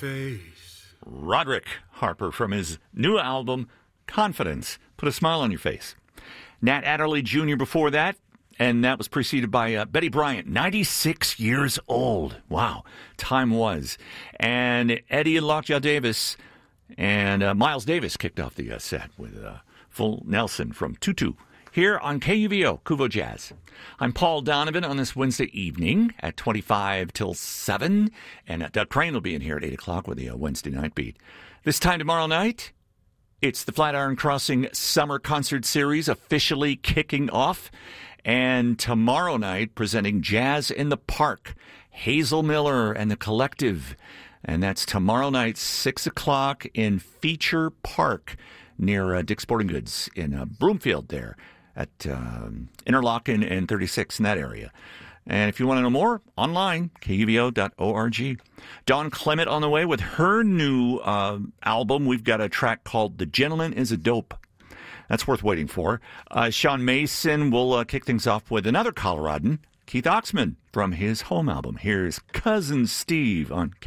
face. Roderick Harper from his new album, Confidence. Put a smile on your face. Nat Adderley Jr. before that, and that was preceded by Betty Bryant, 96 years old. Wow, time was. And Eddie and Lockjaw Davis and Miles Davis kicked off the set with Full Nelson from Tutu. Here on KUVO, Kuvo Jazz. I'm Paul Donovan on this Wednesday evening at 25 till 7. And Doug Crane will be in here at 8 o'clock with the Wednesday night beat. This time tomorrow night, it's the Flatiron Crossing Summer Concert Series officially kicking off. And tomorrow night, presenting Jazz in the Park, Hazel Miller and the Collective. And that's tomorrow night, 6 o'clock in Feature Park near Dick's Sporting Goods in Broomfield there at Interlochen and 36 in that area. And if you want to know more, online, kuvo.org. Dawn Clement on the way with her new album. We've got a track called The Gentleman is a Dope. That's worth waiting for. Sean Mason will kick things off with another Coloradan, Keith Oxman, from his home album. Here's Cousin Steve on